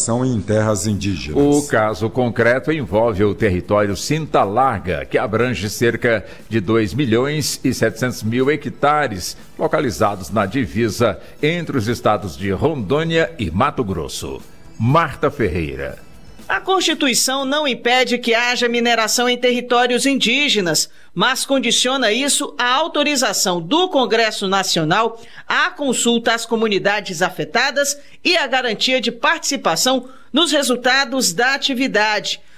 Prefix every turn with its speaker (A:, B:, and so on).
A: mineração em terras indígenas.
B: O caso concreto envolve o território Cinta Larga, que abrange cerca de 2.700.000 hectares, localizados na divisa entre os estados de Rondônia e Mato Grosso. Marta Ferreira.
C: A Constituição não impede que haja mineração em territórios indígenas, mas condiciona isso à autorização do Congresso Nacional, à consulta às comunidades afetadas e à garantia de participação nos resultados da atividade.